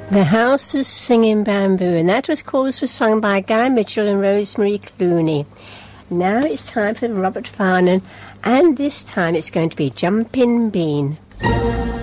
The House is Singing Bamboo, and that was sung by Guy Mitchell and Rosemary Clooney. Now it's time for Robert Farnon, and this time it's going to be Jumpin' Bean.